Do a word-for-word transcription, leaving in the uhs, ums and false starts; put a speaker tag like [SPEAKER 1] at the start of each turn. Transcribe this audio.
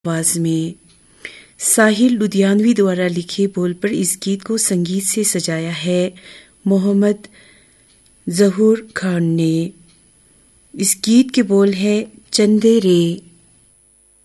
[SPEAKER 1] आवाज में साहिल लुधियानवी द्वारा लिखे बोल पर इस गीत को संगीत से सजाया है मोहम्मद जहूर खान ने। इस गीत के बोल है चंदे रे